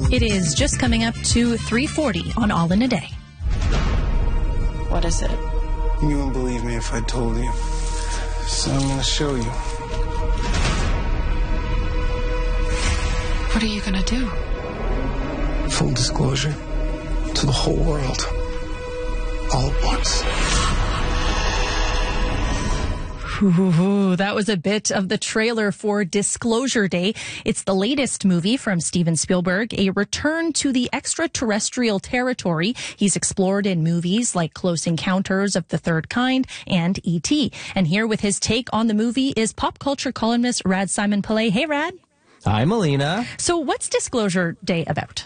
It is just coming up to 3:40 on All in a Day. What is it? You wouldn't believe me if I told you. So I'm gonna show you. What are you gonna do? Full disclosure to the whole world. All at once. Ooh, that was a bit of the trailer for Disclosure Day. It's the latest movie from Steven Spielberg, a return to the extraterrestrial territory he's explored in movies like Close Encounters of the Third Kind and E.T. And here with his take on the movie is pop culture columnist Rad Simon-Pillay. Hey, Rad. Hi, Melina. So what's Disclosure Day about?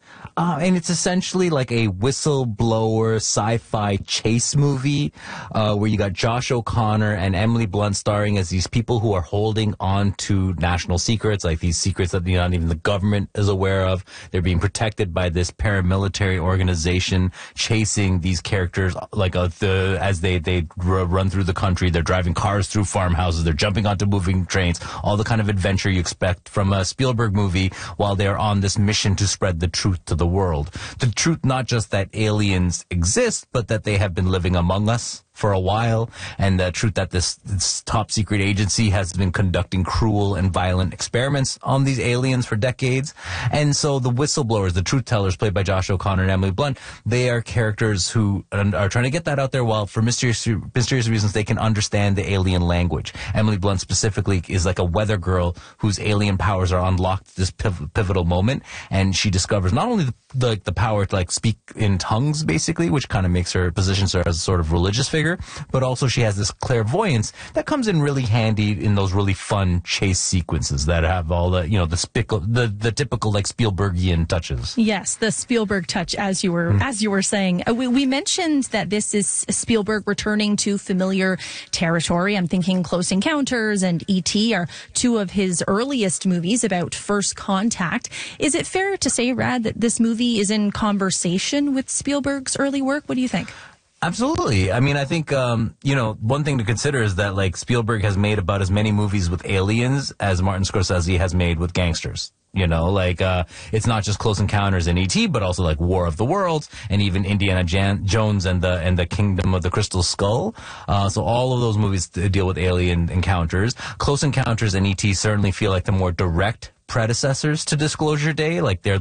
And it's essentially like a whistleblower sci-fi chase movie where you got Josh O'Connor and Emily Blunt starring as these people who are holding on to national secrets, like these secrets that not even the government is aware of. They're being protected by this paramilitary organization chasing these characters like as they run through the country. They're driving cars through farmhouses. They're jumping onto moving trains. All the kind of adventure you expect from a Spielberg movie while they're on this mission to spread the truth to the world. The truth, not just that aliens exist, but that they have been living among us for a while, and the truth that this top secret agency has been conducting cruel and violent experiments on these aliens for decades. And so the whistleblowers, the truth tellers played by Josh O'Connor and Emily Blunt, they are characters who are trying to get that out there while for mysterious reasons they can understand the alien language. Emily Blunt specifically is like a weather girl whose alien powers are unlocked at this pivotal moment, and she discovers not only the power to like speak in tongues basically, which kind of positions her as a sort of religious figure, but also she has this clairvoyance that comes in really handy in those really fun chase sequences that have all the, the typical like Spielbergian touches. Yes, the Spielberg touch, as you were saying. We mentioned that this is Spielberg returning to familiar territory. I'm thinking Close Encounters and E.T. are two of his earliest movies about first contact. Is it fair to say, Rad, that this movie is in conversation with Spielberg's early work? What do you think? Absolutely. I mean, I think, one thing to consider is that, like, Spielberg has made about as many movies with aliens as Martin Scorsese has made with gangsters. It's not just Close Encounters and E.T., but also, like, War of the Worlds and even Indiana Jones and the Kingdom of the Crystal Skull. So all of those movies deal with alien encounters. Close Encounters and E.T. certainly feel like the more direct predecessors to Disclosure Day. Like, they're